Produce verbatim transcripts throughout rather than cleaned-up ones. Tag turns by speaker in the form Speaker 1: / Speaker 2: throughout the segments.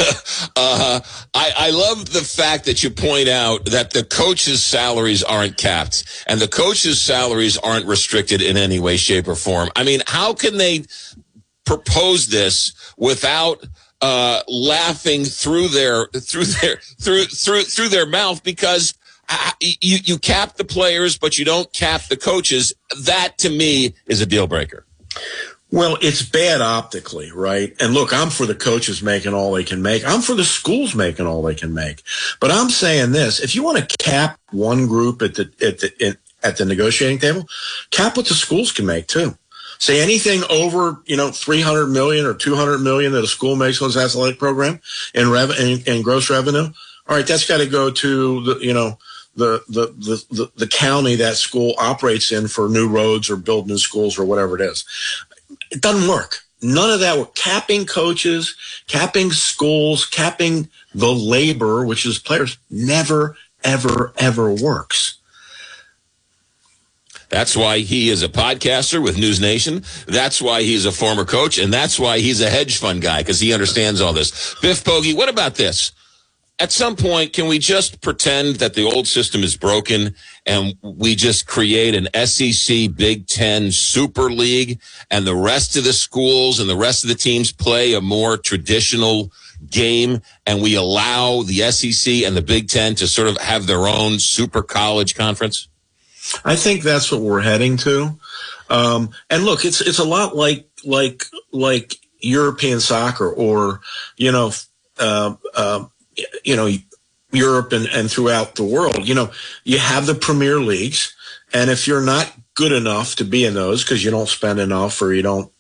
Speaker 1: uh, I, I love the fact that you point out that the coaches' salaries aren't capped and the coaches' salaries aren't restricted in any way, shape, or form. I mean, how can they propose this without uh, laughing through their through their through through through their mouth? Because uh, you you cap the players, but you don't cap the coaches. That to me is a deal breaker.
Speaker 2: Well, it's bad optically, right? And look, I'm for the coaches making all they can make. I'm for the schools making all they can make. But I'm saying this: if you want to cap one group at the at the at the negotiating table, cap what the schools can make too. Say anything over, you know, three hundred million or two hundred million that a school makes on its athletic program in rev in, in gross revenue. All right, that's got to go to the, you know, the, the the the the county that school operates in for new roads or build new schools or whatever it is. It doesn't work. None of that. We're capping coaches, capping schools, capping the labor, which is players. Never, ever, ever works.
Speaker 1: That's why he is a podcaster with News Nation. That's why he's a former coach, and that's why he's a hedge fund guy, because he understands all this. Biff Poggi, what about this? At some point, can we just pretend that the old system is broken and we just create an S E C Big Ten Super League and the rest of the schools and the rest of the teams play a more traditional game, and we allow the S E C and the Big Ten to sort of have their own super college conference?
Speaker 2: I think that's what we're heading to. Um, and look, it's it's a lot like like like European soccer or, you know, uh, uh, you know, Europe and, and throughout the world. You know, you have the Premier Leagues, and if you're not good enough to be in those because you don't spend enough or you don't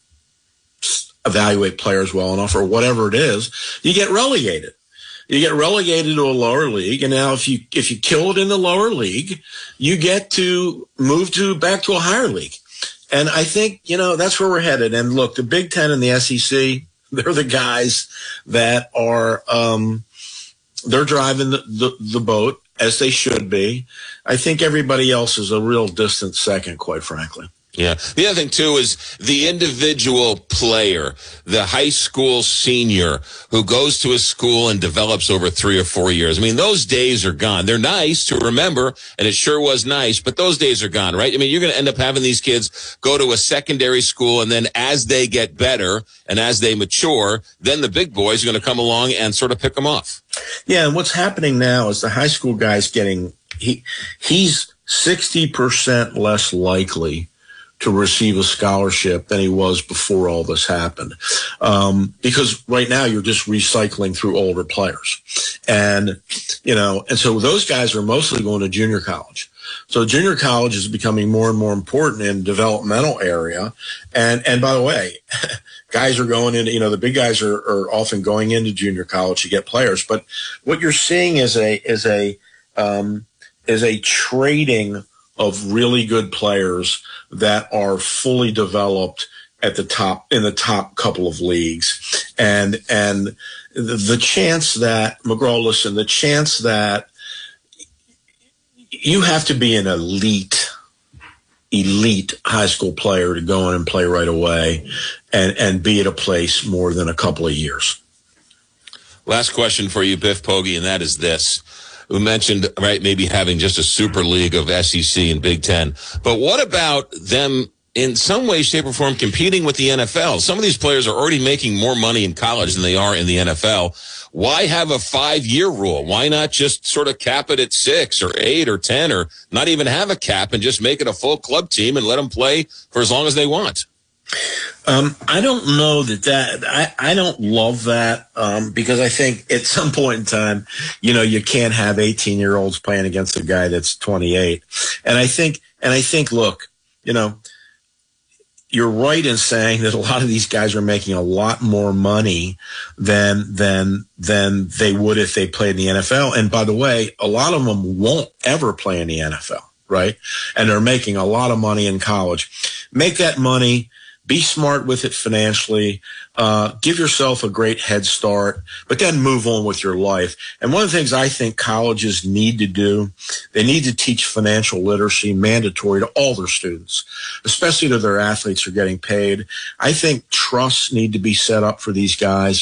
Speaker 2: evaluate players well enough or whatever it is, you get relegated. You get relegated to a lower league, and now if you if you kill it in the lower league, you get to move to back to a higher league. And I think, you know, that's where we're headed. And look, the Big Ten and the S E C, they're the guys that are um, they're driving the, the, the boat, as they should be. I think everybody else is a real distant second, quite frankly.
Speaker 1: Yeah. The other thing, too, is the individual player, the high school senior who goes to a school and develops over three or four years. I mean, those days are gone. They're nice to remember, and it sure was nice, but those days are gone, right? I mean, you're going to end up having these kids go to a secondary school, and then as they get better and as they mature, then the big boys are going to come along and sort of pick them off.
Speaker 2: Yeah, and what's happening now is the high school guy's getting he he's sixty percent less likely to receive a scholarship than he was before all this happened. Um, because right now you're just recycling through older players. And, you know, and so those guys are mostly going to junior college. So junior college is becoming more and more important in developmental area. And, and by the way, guys are going into, you know, the big guys are, are often going into junior college to get players. But what you're seeing is a, is a, um, is a trading of really good players that are fully developed at the top, in the top couple of leagues. And, and the, the chance that, McGraw, listen, the chance that you have to be an elite, elite high school player to go in and play right away and, and be at a place more than a couple of years.
Speaker 1: Last question for you, Biff Poggi, and that is this. We mentioned, right, maybe having just a super league of S E C and Big Ten. But what about them in some way, shape, or form competing with the N F L? Some of these players are already making more money in college than they are in the N F L. Why have a five-year rule? Why not just sort of cap it at six or eight or ten or not even have a cap and just make it a full club team and let them play for as long as they want?
Speaker 2: Um, I don't know that that I, I don't love that um, because I think at some point in time, you know, you can't have eighteen year olds playing against a guy that's twenty-eight. And I think, and I think, look, you know, you're right in saying that a lot of these guys are making a lot more money than, than, than they would if they played in the N F L. And by the way, a lot of them won't ever play in the N F L, right? And they're making a lot of money in college. Make that money. Be smart with it financially. Uh, give yourself a great head start, but then move on with your life. And one of the things I think colleges need to do, they need to teach financial literacy mandatory to all their students, especially to their athletes who are getting paid. I think trusts need to be set up for these guys.